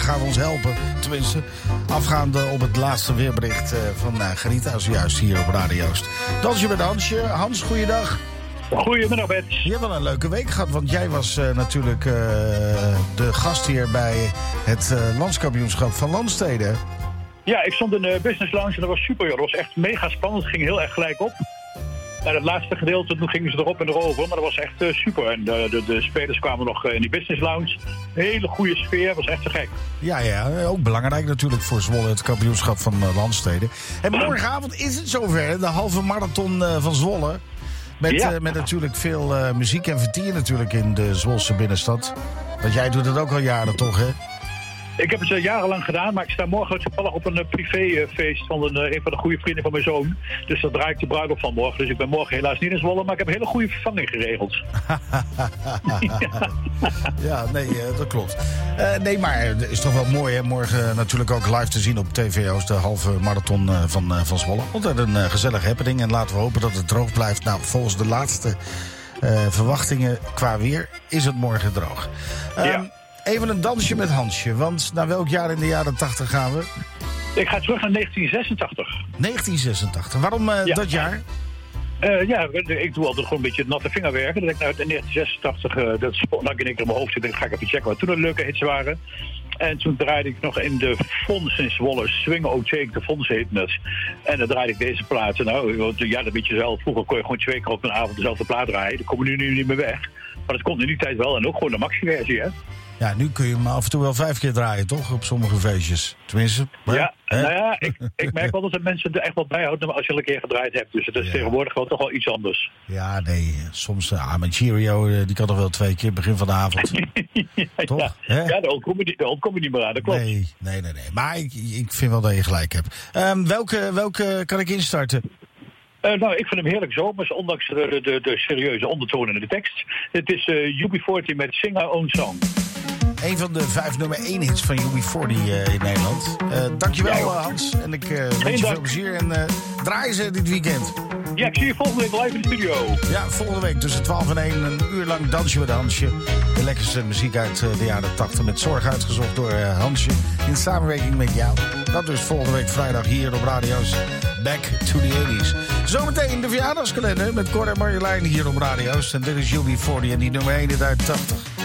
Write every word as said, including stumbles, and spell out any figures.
gaat ons helpen. Tenminste, afgaande op het laatste weerbericht uh, van uh, Garita, zojuist hier op Radio Oost. Dansje met Hansje. Hans, goeiedag. Goedemiddag, Bert. Je hebt wel een leuke week gehad, want jij was uh, natuurlijk uh, de gastheer bij het uh, landskampioenschap van Landsteden. Ja, ik stond in de business lounge en dat was super. Joh. Dat was echt mega spannend. Het ging heel erg gelijk op. En het laatste gedeelte, toen gingen ze erop en erover. Maar dat was echt uh, super. En de, de, de spelers kwamen nog uh, in die business lounge. Een hele goede sfeer. Dat was echt te gek. Ja, ja, ook belangrijk natuurlijk voor Zwolle, het kampioenschap van uh, Landsteden. En morgenavond is het zover, de halve marathon uh, van Zwolle. Met, ja. uh, met natuurlijk veel uh, muziek en vertier natuurlijk in de Zwolse binnenstad. Want jij doet het ook al jaren, toch, hè? Ik heb het uh, jarenlang gedaan, maar ik sta morgen toevallig op een uh, privéfeest van een, uh, een van de goede vrienden van mijn zoon. Dus daar draai ik de bruiloft van morgen. Dus ik ben morgen helaas niet in Zwolle, maar ik heb een hele goede vervanging geregeld. ja. ja, nee, uh, dat klopt. Uh, nee, maar het is toch wel mooi, hè? Morgen natuurlijk ook live te zien op T V Oost, de halve marathon uh, van, uh, van Zwolle. Altijd een uh, gezellige happening en laten we hopen dat het droog blijft. Nou, volgens de laatste uh, verwachtingen qua weer is het morgen droog. Um, ja. Even een dansje met Hansje, want naar welk jaar in de jaren tachtig gaan we? Ik ga terug naar negentien zesentachtig. negentien zesentachtig, waarom uh, ja. dat jaar? Uh, ja, ik doe altijd gewoon een beetje het natte vingerwerken. Dat ik nou in negentien zesentachtig, uh, dat spontaan in één keer in mijn hoofd zit, dan ga ik even checken wat toen een leuke hits waren. En toen draaide ik nog in de Fons in Zwolle, Swing O Take, de Fons heette het. En dan draaide ik deze platen. Nou, ja, dat weet je zelf. Vroeger kon je gewoon twee keer op een avond dezelfde plaat draaien. Dat komen nu, nu niet meer weg. Maar dat komt in die tijd wel. En ook gewoon de maxi-versie, hè. Ja, nu kun je hem af en toe wel vijf keer draaien, toch? Op sommige feestjes. Tenminste. Maar, ja, hè? nou ja, ik, ik merk wel dat de mensen er echt wel bijhouden als je al een keer gedraaid hebt. Dus het is ja. tegenwoordig wel toch wel iets anders. Ja, nee. Soms, ah, mijn Cheerio, die kan toch wel twee keer begin van de avond. ja, toch? Ja, ja daar ontkom je niet meer aan, dat klopt. Nee, nee, nee. nee. Maar ik, ik vind wel dat je gelijk hebt. Um, welke, welke kan ik instarten? Uh, nou, ik vind hem heerlijk zomers, ondanks de, de, de serieuze ondertonen in de tekst. Het is uh, U B veertig met Sing Our Own Song. Een van de vijf nummer één hits van U B veertig uh, in Nederland. Uh, dankjewel ja, uh, Hans. En ik uh, wens je veel plezier. En uh, draai ze dit weekend. Ja, ik zie je volgende week live in de studio. Ja, volgende week tussen twaalf en één. Een uur lang dansje met Hansje. De lekkerste muziek uit uh, de jaren tachtig. Met zorg uitgezocht door uh, Hansje. In samenwerking met jou. Dat dus volgende week vrijdag hier op Radio's Back to the eighties. Zometeen de verjaardagskalender met Cor en Marjolein hier op Radio's. En dit is U B veertig en die nummer één uit tachtig.